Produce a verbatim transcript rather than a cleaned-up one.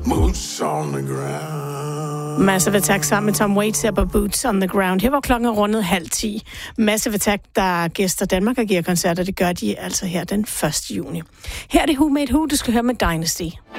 Boots on the ground. Massive Attack sammen med Tom Waits her på Boots on the Ground. Her var klokken rundet halv ti. Massive Attack, der gæster Danmark og giver koncerter, det gør de altså her den første juni. Her er det Who Made Who, du skal høre med Dynasty.